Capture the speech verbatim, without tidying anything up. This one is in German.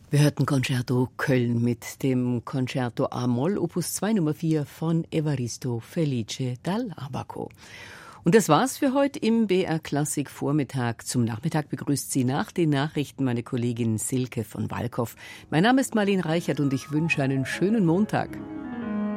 Wir hörten Concerto Köln mit dem Concerto A-Moll, Opus zwei Nummer vier von Evaristo Felice dall'Abaco. Und das war's für heute im B R Klassik Vormittag. Zum Nachmittag begrüßt Sie nach den Nachrichten meine Kollegin Silke von Walkow. Mein Name ist Marlene Reichert und ich wünsche einen schönen Montag.